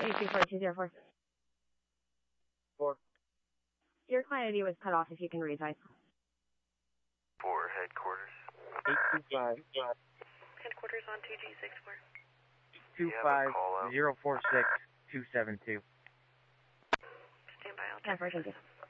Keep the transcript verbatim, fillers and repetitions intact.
eight two four two zero four. Four. Your client I D was cut off if you can resize. For headquarters. eight two five. Headquarters on two G six four. two five zero four six two seven two. Stand by, I'll ten check four, the thank you. system.